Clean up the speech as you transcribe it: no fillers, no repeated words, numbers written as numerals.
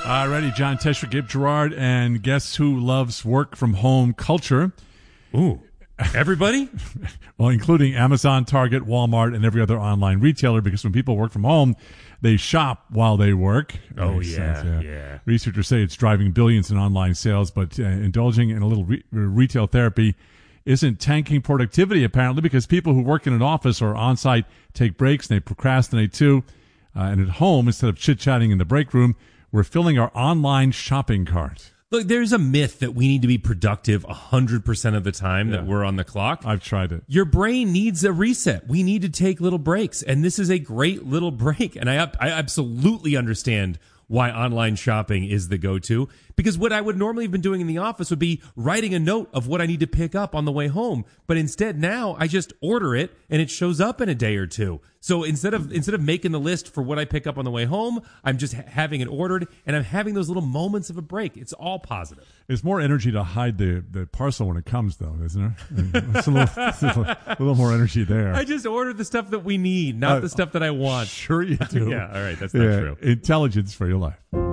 Alrighty, John Tesh, Gabe Gerard, and guess who loves work from home culture? Ooh, everybody? Well, including Amazon, Target, Walmart, and every other online retailer, because when people work from home, they shop while they work. Oh, yeah. Researchers say it's driving billions in online sales, but indulging in a little retail therapy isn't tanking productivity, apparently, because people who work in an office or on-site take breaks and they procrastinate too. And at home, instead of chit-chatting in the break room, we're filling our online shopping cart. Look, there's a myth that we need to be productive 100% of the time that we're on the clock. I've tried it. Your brain needs a reset. We need to take little breaks, and this is a great little break. And I absolutely understand why online shopping is the go-to, because what I would normally have been doing in the office would be writing a note of what I need to pick up on the way home. But instead now I just order it and it shows up in a day or two. So instead of making the list for what I pick up on the way home, I'm just having it ordered, and I'm having those little moments of a break. It's all positive. It's more energy to hide the parcel when it comes, though, isn't it? It's a little more energy there. I just order the stuff that we need, not the stuff that I want. Sure you do. Yeah, all right, that's not true. Intelligence for your life.